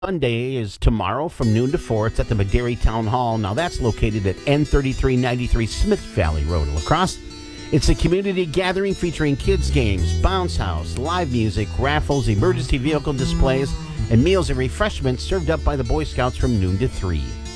Sunday is tomorrow from noon to 4. It's at the Maderi Town Hall. Now, that's located at N3393 Smith Valley Road, La Crosse. It's a community gathering featuring kids' games, bounce house, live music, raffles, emergency vehicle displays, and meals and refreshments served up by the Boy Scouts from noon to 3.